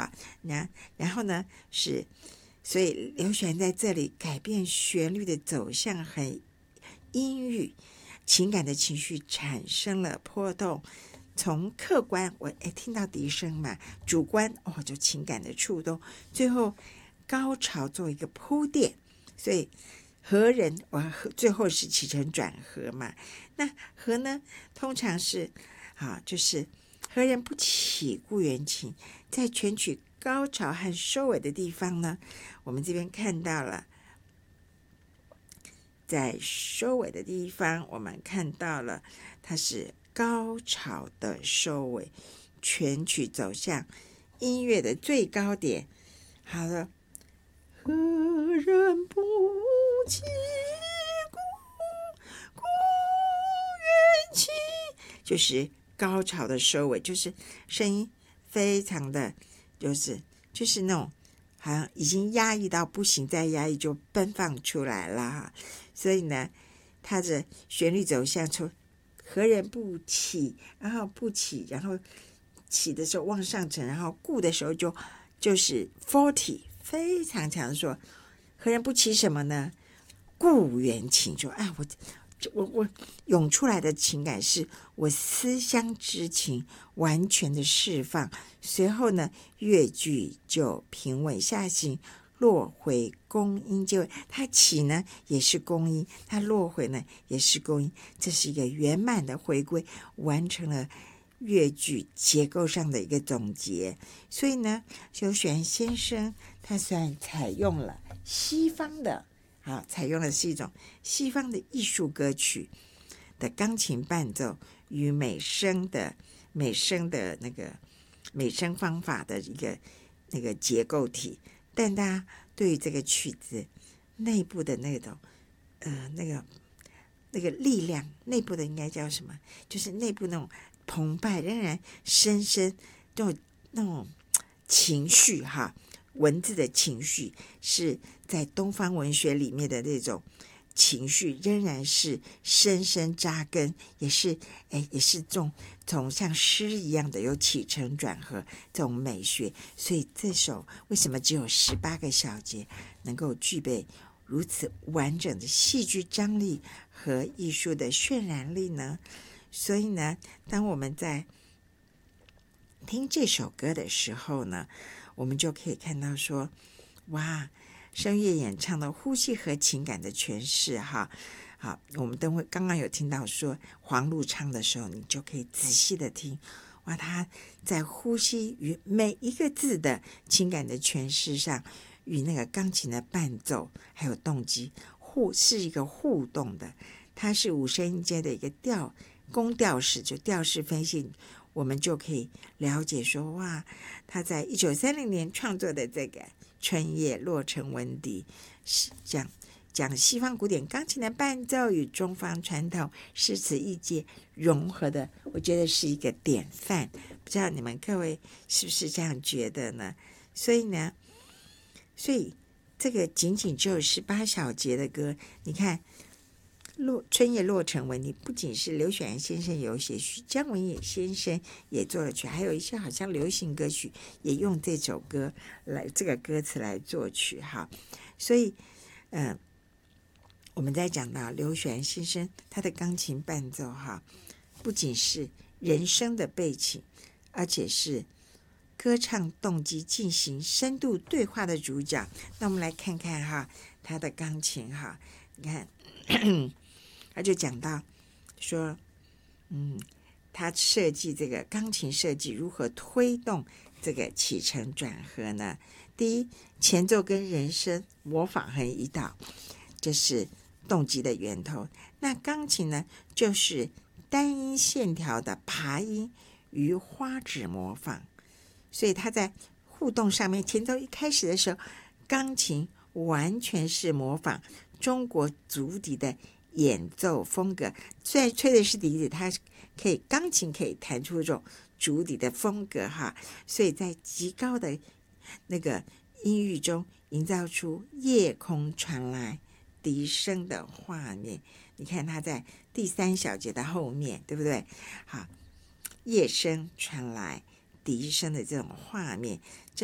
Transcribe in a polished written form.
哈。然后呢所以刘璇在这里改变旋律的走向很阴郁，情感的情绪产生了波动，从客观我听到笛声嘛，主观就情感的触动，最后高潮做一个铺垫，所以和人最后是起承转合嘛。那和呢通常是就是和人不起故园情，在全曲高潮和收尾的地方呢，我们这边看到了，在收尾的地方我们看到了它是高潮的收尾，全曲走向音乐的最高点。好了，和人不起故园情，就是高潮的收尾，就是声音非常的就是那种好像已经压抑到不行，再压抑就奔放出来了。所以呢它的旋律走向从和人不起，然后不起，然后起的时候往上沉，然后顾的时候就是 40 非常强，说和人不起什么呢？故园情，说我涌出来的情感是我思乡之情完全的释放，随后呢乐句就平稳下行，落回宫音结尾，它起呢也是宫音，它落回呢也是宫音，这是一个圆满的回归，完成了乐句结构上的一个总结。所以呢刘璇先生他虽然采用了西方的采用的是一种西方的艺术歌曲的钢琴伴奏与美声的那个美声方法的一个那个结构体，但他对于这个曲子内部的那种那个力量，内部的应该叫什么？就是内部那种澎湃，仍然深深那种情绪文字的情绪是在东方文学里面的那种情绪，仍然是深深扎根，也是这种像诗一样的有起承转合这种美学。所以这首为什么只有18个小节，能够具备如此完整的戏剧张力和艺术的渲染力呢？所以呢，当我们在听这首歌的时候呢，我们就可以看到说，哇，声乐演唱的呼吸和情感的诠释好，我们刚刚有听到说黄璐唱的时候，你就可以仔细的听，哇，他在呼吸与每一个字的情感的诠释上，与那个钢琴的伴奏还有动机是一个互动的，它是五声音阶的一个宫调式，就调式分析，我们就可以了解说，哇，他在1930年创作的这个春夜洛城闻笛，是讲西方古典钢琴的伴奏与中方传统诗词意境融合的，我觉得是一个典范，不知道你们各位是不是这样觉得呢？所以这个仅仅只有18小节的歌，你看春夜洛城闻笛，不仅是刘选先生有写，徐姜文也先生也做了曲，还有一些好像流行歌曲也用这首歌这个歌词来作曲所以我们在讲到刘选先生他的钢琴伴奏不仅是人声的背景，而且是歌唱动机进行深度对话的主角。那我们来看看他的钢琴你看他就讲到说他设计这个钢琴设计如何推动这个起承转合呢？第一，前奏跟人声模仿和引导，这是动机的源头。那钢琴呢，就是单音线条的爬音与花指模仿，所以他在互动上面，前奏一开始的时候，钢琴完全是模仿中国竹笛的演奏风格，虽然吹的是笛子，它钢琴可以弹出这种竹笛的风格所以在极高的那个音域中营造出夜空传来笛声的画面。你看它在第3小节的后面，对不对？夜声传来笛声的这种画面，这